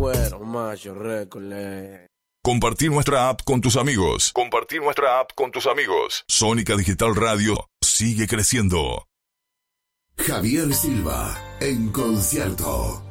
Bueno, macho, récole. Compartir nuestra app con tus amigos. Compartir nuestra app con tus amigos. Sónica Digital Radio sigue creciendo. Javier Silva en concierto.